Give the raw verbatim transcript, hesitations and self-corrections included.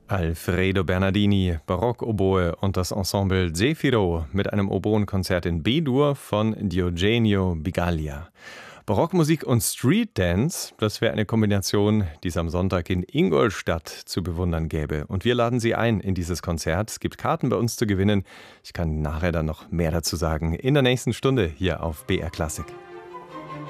Alfredo Bernardini, Barockoboe und das Ensemble Zefiro mit einem Oboenkonzert in B-Dur von Diogenio Bigaglia. Barockmusik und Streetdance, das wäre eine Kombination, die es am Sonntag in Ingolstadt zu bewundern gäbe. Und wir laden Sie ein in dieses Konzert. Es gibt Karten bei uns zu gewinnen. Ich kann nachher dann noch mehr dazu sagen in der nächsten Stunde hier auf B R Klassik.